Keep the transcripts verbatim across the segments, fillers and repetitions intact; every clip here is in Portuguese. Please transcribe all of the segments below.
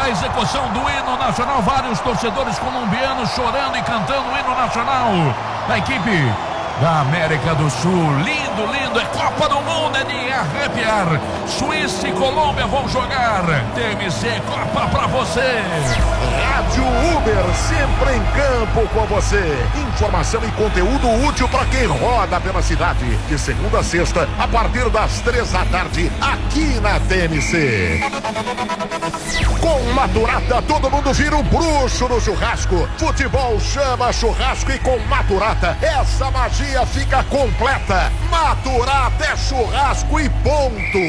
a execução do hino nacional, vários torcedores colombianos chorando e cantando o hino nacional da equipe da América do Sul. Lindo, lindo, é Copa do Mundo, é de arrepiar. Suíça e Colômbia vão jogar. T M C Copa pra você. Rádio Uber, sempre em campo com você. Informação e conteúdo útil para quem roda pela cidade. De segunda a sexta, a partir das três da tarde, aqui na T M C. Com Maturata, todo mundo vira um bruxo no churrasco. Futebol chama churrasco e com Maturata, essa magia fica completa. Maturata é churrasco e ponto.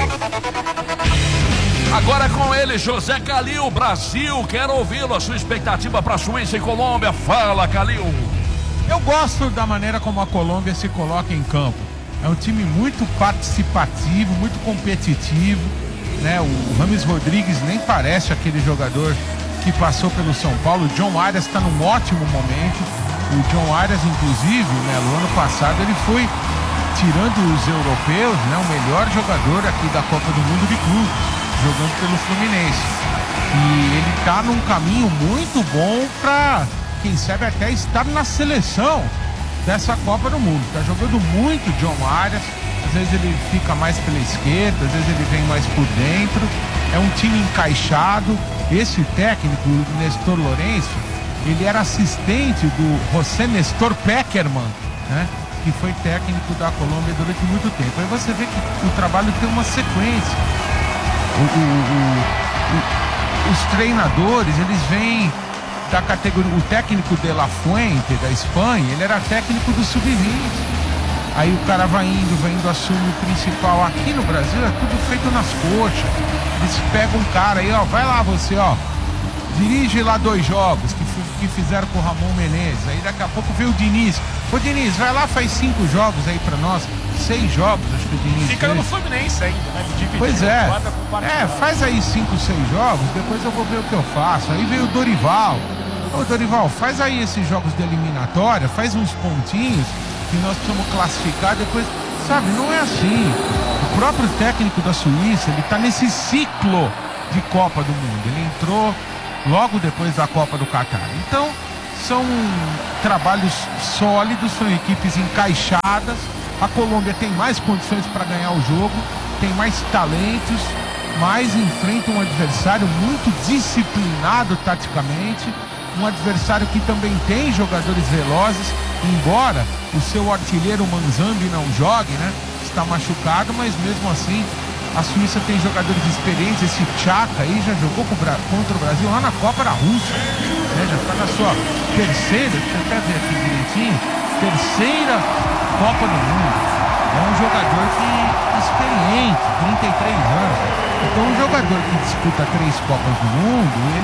Agora com ele, José Calil, Brasil, quero ouvi-lo, a sua expectativa para Suíça e Colômbia. Fala, Calil. Eu gosto da maneira como a Colômbia se coloca em campo. É um time muito participativo, muito competitivo, né? O James Rodrigues nem parece aquele jogador que passou pelo São Paulo. O John Arias está num ótimo momento. O John Arias, inclusive, né, no ano passado, ele foi, tirando os europeus, né, o melhor jogador aqui da Copa do Mundo de clubes, jogando pelo Fluminense. E ele está num caminho muito bom para, quem sabe, até estar na seleção dessa Copa do Mundo. Está jogando muito John Arias. Às vezes ele fica mais pela esquerda, às vezes ele vem mais por dentro. É um time encaixado. Esse técnico, o Nestor Lourenço, ele era assistente do José Nestor Pekerman, né, que foi técnico da Colômbia durante muito tempo. Aí você vê que o trabalho tem uma sequência. O, o, o, o, os treinadores, eles vêm da categoria. O técnico de La Fuente, da Espanha, ele era técnico do sub vinte. Aí o cara vai indo, vai indo, assume o principal. Aqui no Brasil é tudo feito nas coxas. Eles pegam um cara aí, ó, vai lá você, ó, dirige lá dois jogos que, que fizeram com o Ramon Menezes. Aí daqui a pouco veio o Diniz. Ô Diniz, vai lá, faz cinco jogos aí pra nós. Seis jogos, acho que o Diniz Fica fez. no Fluminense ainda, né? Dividindo Pois é. com É, faz aí cinco, seis jogos, depois eu vou ver o que eu faço. Aí veio o Dorival. Ô Dorival, faz aí esses jogos de eliminatória, faz uns pontinhos que nós precisamos classificar depois. Sabe, não é assim. O próprio técnico da Suíça, ele tá nesse ciclo de Copa do Mundo. Ele entrou logo depois da Copa do Catar. Então, são trabalhos sólidos, são equipes encaixadas. A Colômbia tem mais condições para ganhar o jogo, tem mais talentos, mas enfrenta um adversário muito disciplinado taticamente, um adversário que também tem jogadores velozes, embora o seu artilheiro Manzambi não jogue, né? Está machucado, mas mesmo assim a Suíça tem jogadores experientes. Esse Chaka aí já jogou contra o Brasil lá na Copa da Rússia, né? Já está na sua terceira, deixa eu até ver aqui direitinho, terceira Copa do Mundo. É um jogador que experiente, trinta e três anos. Então um jogador que disputa três Copas do Mundo, ele